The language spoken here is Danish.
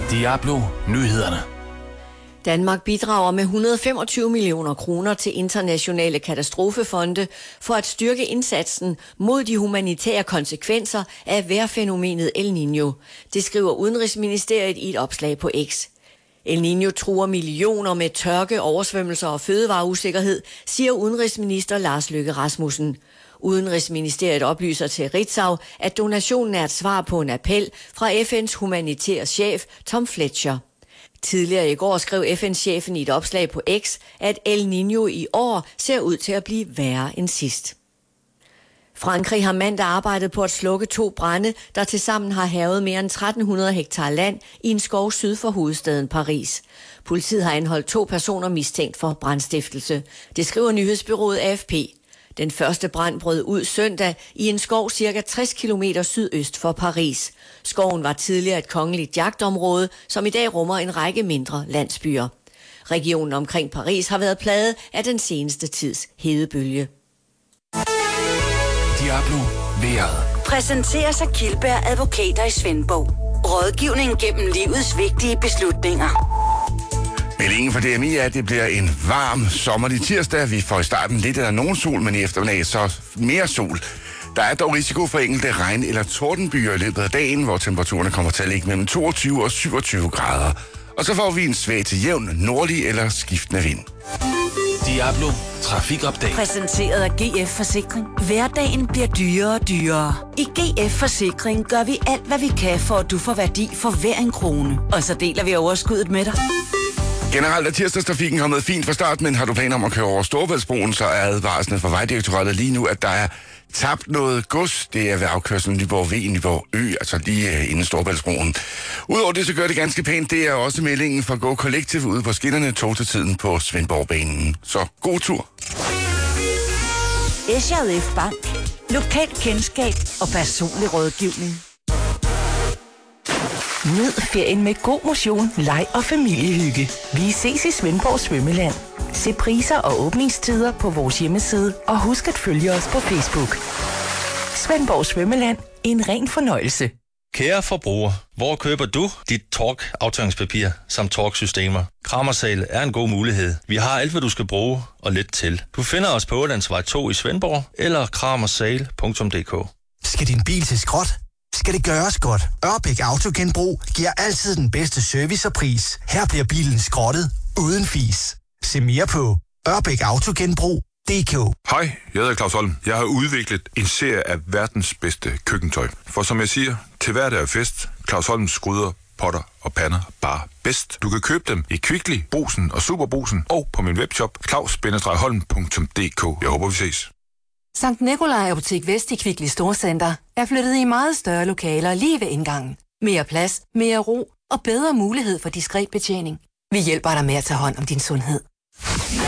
Diablo Nyhederne. Danmark bidrager med 125 millioner kroner til internationale katastrofefonde for at styrke indsatsen mod de humanitære konsekvenser af vejrfænomenet El Niño. Det skriver Udenrigsministeriet i et opslag på X. El Niño truer millioner med tørke, oversvømmelser og fødevareusikkerhed, siger udenrigsminister Lars Løkke Rasmussen. Udenrigsministeriet oplyser til Ritzau, at donationen er et svar på en appel fra FN's humanitære chef Tom Fletcher. Tidligere i går skrev FN-chefen i et opslag på X, at El Niño i år ser ud til at blive værre end sidst. Frankrig har mandag arbejdet på at slukke 2 brande, der tilsammen har hærget mere end 1300 hektar land i en skov syd for hovedstaden Paris. Politiet har anholdt 2 personer mistænkt for brandstiftelse. Det skriver nyhedsbureauet AFP. Den første brand brød ud søndag i en skov cirka 60 km sydøst for Paris. Skoven var tidligere et kongeligt jagtområde, som i dag rummer en række mindre landsbyer. Regionen omkring Paris har været plaget af den seneste tids hedebølge. Diablo vejret. Præsenteres af Kildberg Advokater i Svendborg. Rådgivning gennem livets vigtige beslutninger. Meldingen for DMI er, at det bliver en varm sommerlig tirsdag. Vi får i starten lidt eller nogen sol, men i eftermiddag så mere sol. Der er dog risiko for enkelte regn- eller tordenbyer i løbet af dagen, hvor temperaturerne kommer til at ligge mellem 22 og 27 grader. Og så får vi en svag til jævn nordlig eller skiftende vind. Diablo Trafikupdate. Præsenteret af GF Forsikring. Hverdagen bliver dyrere og dyrere. I GF Forsikring gør vi alt, hvad vi kan, for at du får værdi for hver en krone. Og så deler vi overskuddet med dig. Generelt er tirsdagstrafikken kommet fint fra start, men har du planer om at køre over Storebæltsbroen, så er advarslen fra Vejdirektoratet lige nu, at der er tabt noget gods. Det er ved afkørslen Nyborg V, Nyborg Ø, altså lige inden Storebæltsbroen. Udover det, så gør det ganske pænt. Det er også meldingen fra Go Collective ude på skinnerne tiden på Svendborgbanen. Så god tur. SJF Bank. Lokalt kendskab og personlig rådgivning. Nyd ferien med god motion, leg og familiehygge. Vi ses i Svendborg Svømmeland. Se priser og åbningstider på vores hjemmeside, og husk at følge os på Facebook. Svendborg Svømmeland. En ren fornøjelse. Kære forbruger, hvor køber du dit Tork-afføringspapir samt Tork-systemer? Kramersal er en god mulighed. Vi har alt, hvad du skal bruge og lidt til. Du finder os på Ålandsvej 2 i Svendborg eller kramersal.dk. Skal din bil til skrot? Skal det gøres godt? Ørbæk Autogenbrug giver altid den bedste service og pris. Her bliver bilen skrottet uden fis. Se mere på ørbækautogenbrug.dk. Hej, jeg hedder Claus Holm. Jeg har udviklet en serie af verdens bedste køkkentøj. For som jeg siger, til hverdag er fest. Claus Holms gryder, potter og pander bare bedst. Du kan købe dem i Kvickly, Brugsen og Superbrugsen og på min webshop claus-holm.dk. Jeg håber, vi ses. Sankt Nikolaj Apotek Vest i Kvickly Storcenter er flyttet i meget større lokaler lige ved indgangen. Mere plads, mere ro og bedre mulighed for diskret betjening. Vi hjælper dig med at tage hånd om din sundhed.